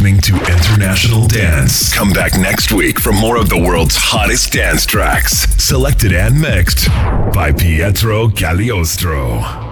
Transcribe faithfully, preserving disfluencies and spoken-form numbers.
listening to International Dance. Come back next week for more of the world's hottest dance tracks, selected and mixed by Pietro Cagliostro.